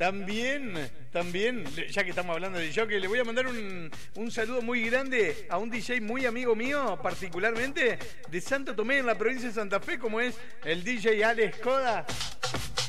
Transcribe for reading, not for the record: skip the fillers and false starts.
También, ya que estamos hablando de jockey, le voy a mandar un saludo muy grande a un DJ muy amigo mío, particularmente de Santo Tomé, en la provincia de Santa Fe, como es el DJ Alex Coda.